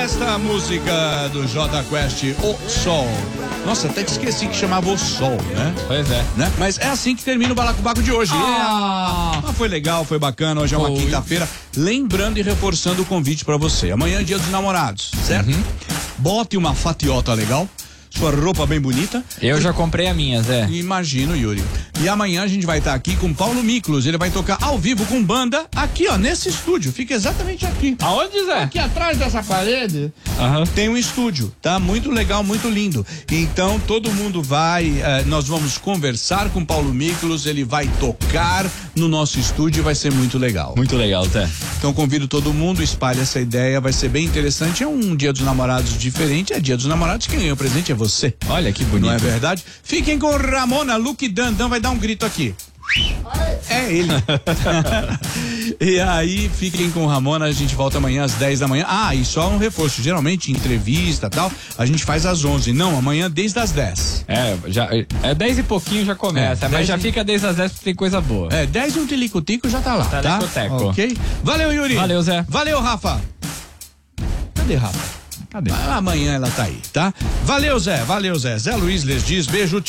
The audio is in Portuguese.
esta música do Jota Quest, O Sol. Nossa, até te esqueci que chamava O Sol, né? Pois é. Né? Mas é assim que termina o Balacobaco de hoje. Mas foi legal, foi bacana. Hoje é uma quinta-feira. Lembrando e reforçando o convite pra você. Amanhã é dia dos namorados, certo? Bote uma fatiota legal. Sua roupa bem bonita. Eu já comprei a minha, Zé. Imagino, Yuri. E amanhã a gente vai estar aqui com Paulo Miklos. Ele vai tocar ao vivo com banda aqui, ó, nesse estúdio. Fica exatamente aqui. Aonde, Zé? Aqui atrás dessa parede tem um estúdio, tá? Muito legal, muito lindo. Então todo mundo vai, nós vamos conversar com Paulo Miklos, ele vai tocar no nosso estúdio e vai ser muito legal. Muito legal, Zé. Então convido todo mundo, espalhe essa ideia, vai ser bem interessante. É um dia dos namorados diferente, é dia dos namorados, quem ganha o presente é você. Olha que bonito. Não é verdade? Fiquem com Ramona, Luke Dandan vai dar um grito aqui. É ele. E aí, fiquem com Ramona, a gente volta amanhã às 10 da manhã. Ah, e só um reforço, geralmente entrevista e tal, a gente faz às 11. Não, amanhã desde as 10. É 10 e pouquinho já começa, mas já fica desde as 10 porque tem coisa boa. 10 e um tilico-tico já tá lá, tá? Telico-teco. Ok? Valeu, Yuri. Valeu, Zé. Valeu, Rafa. Cadê Rafa? Amanhã ela tá aí, tá? Valeu, Zé. Zé Luiz les diz beijo.